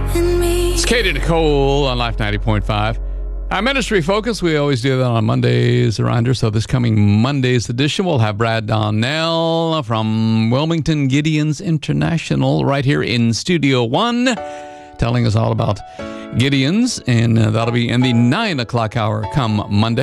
It's Katie Nicole on Life 90.5. Our ministry focus, we always do that on Mondays, a reminder. So this coming Monday's edition, we'll have Brad Donnell from Wilmington Gideons International right here in Studio 1, telling us all about Gideons, and that'll be in the 9 o'clock hour come Monday.